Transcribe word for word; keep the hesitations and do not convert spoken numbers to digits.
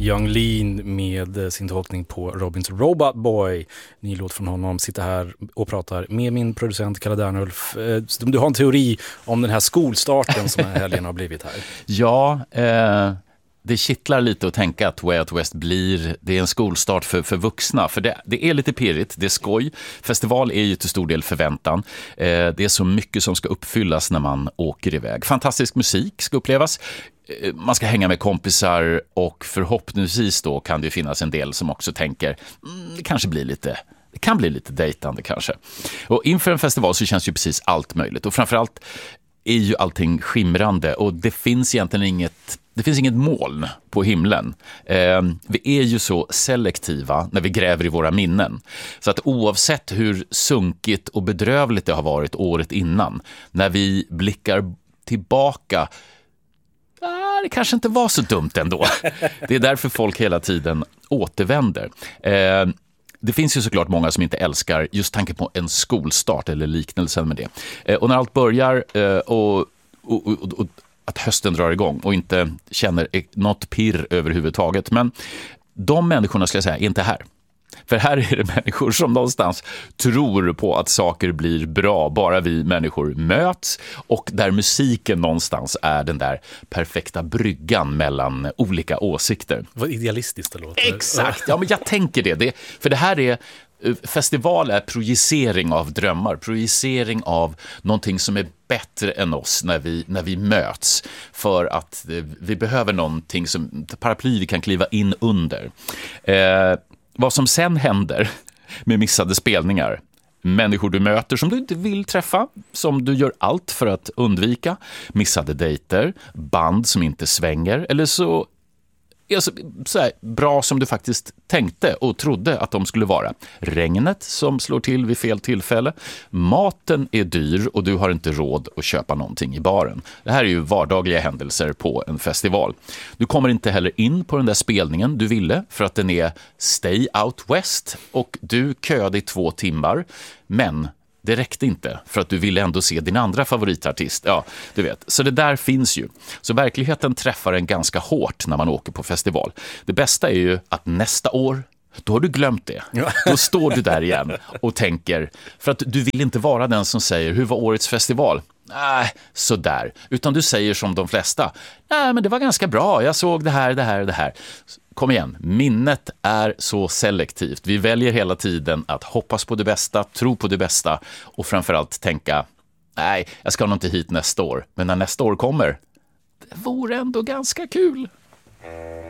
Yung Lean med sin tolkning på Robins Robot Boy. Ny låt från honom. Sitter här och pratar med min producent Kalle Dernulf. Du har en teori om den här skolstarten som helgen har blivit här. Ja, eh, det kittlar lite att tänka att Way Out West blir, det är en skolstart för, för vuxna. För det, det är lite pirrigt, det är skoj. Festival är ju till stor del förväntan. Eh, det är så mycket som ska uppfyllas när man åker iväg. Fantastisk musik ska upplevas. Man ska hänga med kompisar och förhoppningsvis då kan det finnas en del som också tänker mm, det kanske blir lite, det kan bli lite dejtande kanske. Och inför en festival så känns ju precis allt möjligt och framförallt är ju allting skimrande och det finns egentligen inget, det finns inget moln på himlen. Eh, vi är ju så selektiva när vi gräver i våra minnen. Så att oavsett hur sunkigt och bedrövligt det har varit året innan, när vi blickar tillbaka, ah, det kanske inte var så dumt ändå. Det är därför folk hela tiden återvänder. Eh, Det finns ju såklart många som inte älskar just tanken på en skolstart eller liknelsen med det. Eh, och när allt börjar eh, och, och, och, och att hösten drar igång och inte känner något pirr överhuvudtaget. Men de människorna ska jag säga är inte här. För här är det människor som någonstans tror på att saker blir bra bara vi människor möts och där musiken någonstans är den där perfekta bryggan mellan olika åsikter. Vad idealistiskt det låter. Exakt, ja men jag tänker det. det för det här är, festival är projicering av drömmar, projicering av någonting som är bättre än oss när vi, när vi möts för att vi behöver någonting som paraply vi kan kliva in under. Eh, Vad som sen händer med missade spelningar, människor du möter som du inte vill träffa, som du gör allt för att undvika, missade dejter, band som inte svänger eller så, alltså, så här, bra som du faktiskt tänkte och trodde att de skulle vara. Regnet som slår till vid fel tillfälle, maten är dyr och du har inte råd att köpa någonting i baren. Det här är ju vardagliga händelser på en festival. Du kommer inte heller in på den där spelningen du ville för att den är Stay Out West och du köade i två timmar, men det räckte inte för att du ville ändå se din andra favoritartist. Ja, du vet. Så det där finns ju. Så verkligheten träffar en ganska hårt när man åker på festival. Det bästa är ju att nästa år, då har du glömt det. Ja. Då står du där igen och tänker, för att du vill inte vara den som säger, hur var årets festival? Nej, sådär. Utan du säger som de flesta, nej men det var ganska bra, jag såg det här, det här, det här. Kom igen, minnet är så selektivt. Vi väljer hela tiden att hoppas på det bästa, tro på det bästa och framförallt tänka, nej, jag ska nog inte hit nästa år. Men när nästa år kommer, det vore ändå ganska kul.